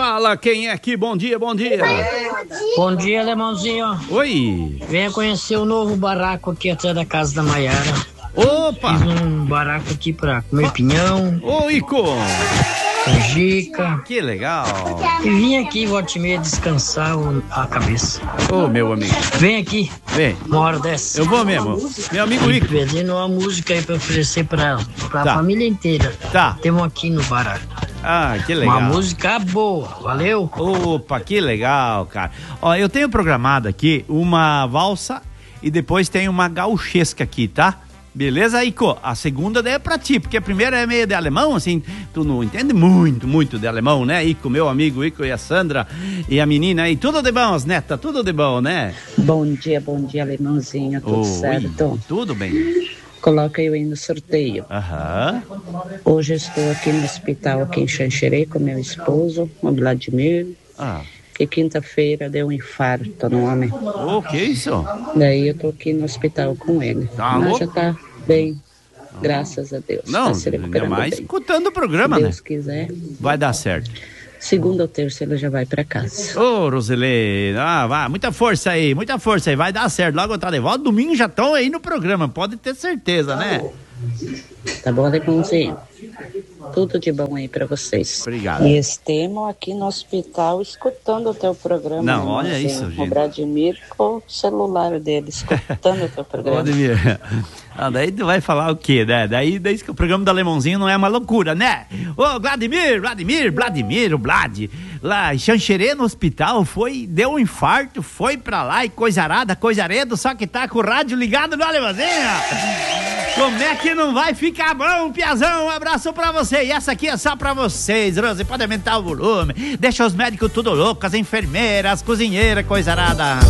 Fala, quem é aqui? Bom dia, bom dia. Bom dia, Alemãozinho. Oi. Venha conhecer o novo barraco aqui atrás da casa da Maiara. Opa. Fiz um barraco aqui pra comer pinhão. Ô, Ico. Canjica. Que legal. E vim aqui, volta e meia, descansar a cabeça. Ô, meu amigo. Vem aqui. Vem. Uma hora dessa. Eu vou mesmo. Meu amigo Ico. Pedindo uma música aí pra oferecer pra Tá. a família inteira. Tá. Temos aqui no barraco. Ah, que legal. Uma música boa, valeu? Opa, que legal, cara. Ó, eu tenho programado aqui uma valsa e depois tem uma gauchesca aqui, tá? Beleza, Ico? A segunda daí é pra ti, porque a primeira é meio de alemão, assim, tu não entende muito de alemão, né, Ico? Meu amigo Ico e a Sandra e a menina aí, tudo de bom, as netas, tudo de bom, né? Bom dia, alemãozinho, tudo certo? Tudo bem. Coloca eu aí no sorteio. Aham. Hoje eu estou aqui no hospital aqui em Xanxerê com meu esposo, o Vladimir. Que quinta-feira deu um infarto no homem. O que é isso? Daí eu tô aqui no hospital com ele. Tá Mas louco? já tá bem, graças a Deus. Não, tá se ainda recuperando mais bem. escutando o programa, Se né? Deus quiser. Vai dar certo. Segunda ou terça ele já vai pra casa. Ô, Roseli, vai, muita força aí, vai dar certo. Logo tá de volta, domingo já estão aí no programa, pode ter certeza, né? Tá bom, alemãozinho? Tudo de bom aí pra vocês. Obrigado. E estemos aqui no hospital escutando o teu programa. Não, olha alemãozinho. isso, gente. O Vladimir com o celular dele, escutando o teu programa. Vladimir, daí tu vai falar o quê, né? Daí que o programa do Alemãozinho não é uma loucura, né? Ô, Vladimir, o Vlad, lá em Xanxerê no hospital, deu um infarto, foi pra lá e coisa arada, só que tá com o rádio ligado no Alemãozinho. Como é que não vai ficar bom, Piazão? Um abraço pra você. E essa aqui é só pra vocês, Rose. Pode aumentar o volume. Deixa os médicos tudo loucos, as enfermeiras, as cozinheiras, coisa arada.